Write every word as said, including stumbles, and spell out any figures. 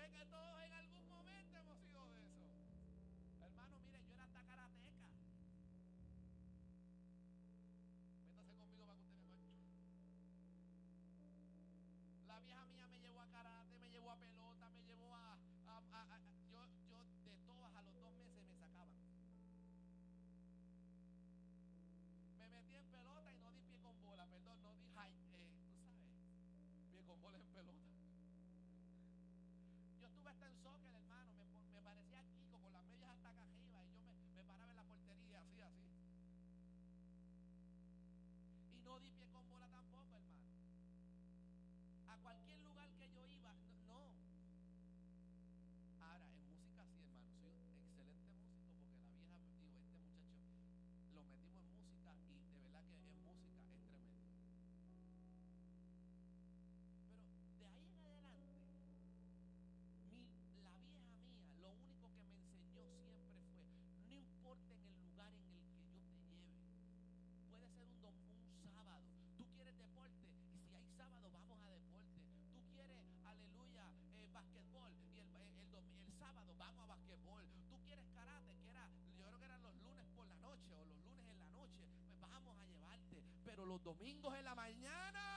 sé que todos en algún momento hemos sido de eso. Hermano, mire, yo era hasta karateca. Métase conmigo para que usted me escuche. La vieja mía me llevó a karate, me llevó a pelota, me llevó a... a, a, a yo, yo de todas a los dos meses me sacaban. Me metí en pelota y no di pie con bola, perdón, no di high, eh, tú sabes, pie con bola en pelota. Yo estuve hasta en soccer, hermano, me, me parecía Kiko con las medias hasta acá arriba y yo me, me paraba en la portería, así, así. Y no di pie con bola tampoco, hermano. A cualquier lugar que yo iba, no. no. Ahora, en música sí, hermano, soy un excelente músico porque la vieja, digo, este muchacho, lo metimos en música y de verdad que en música es tremendo. Pero de ahí en adelante, mi, la vieja mía, lo único que me enseñó siempre fue, no importa en el lugar en el que yo te lleve, puede ser un, un sábado, tú quieres deporte y si hay sábado vamos a deporte, tú quieres, aleluya, eh, basquetbol y el, el, el, el sábado vamos a basquetbol, tú quieres karate, que era, yo creo que eran los lunes por la noche o los lunes en la noche, pues vamos a llevarte, pero los domingos en la mañana